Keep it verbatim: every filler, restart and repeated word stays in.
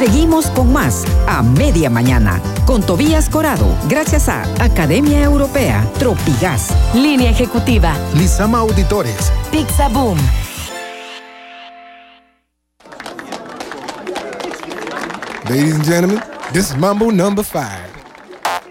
Seguimos con más a media mañana con Tobías Corado, gracias a Academia Europea, Tropigas, Línea Ejecutiva, Lizama Auditores, Pizza Boom. Ladies and gentlemen, this is Mambo number five.